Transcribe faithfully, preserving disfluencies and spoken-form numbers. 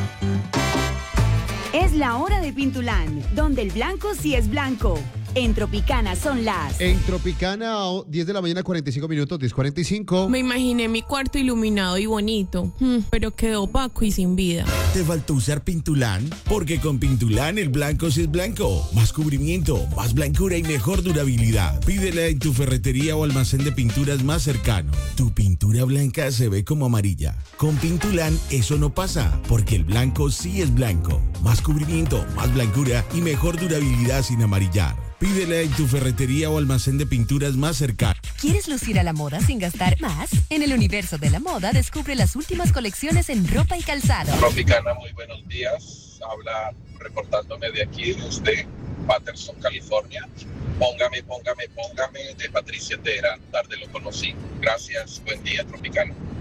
Es la hora de Pintulán, donde el blanco sí es blanco. En Tropicana son las... En Tropicana, diez de la mañana, cuarenta y cinco minutos, diez cuarenta y cinco. Me imaginé mi cuarto iluminado y bonito, pero quedó opaco y sin vida. ¿Te faltó usar Pintulán? Porque con Pintulán el blanco sí es blanco. Más cubrimiento, más blancura y mejor durabilidad. Pídela en tu ferretería o almacén de pinturas más cercano. Tu pintura blanca se ve como amarilla. Con Pintulán eso no pasa, porque el blanco sí es blanco. Más cubrimiento, más blancura y mejor durabilidad sin amarillar. Pídela en tu ferretería o almacén de pinturas más cercano. ¿Quieres lucir a la moda sin gastar más? En el universo de la moda descubre las últimas colecciones en ropa y calzado. Tropicana, muy buenos días. Habla reportándome de aquí, desde Patterson, California. Póngame, póngame, póngame de Patricia Teherán. Tarde lo conocí. Gracias. Buen día, Tropicana.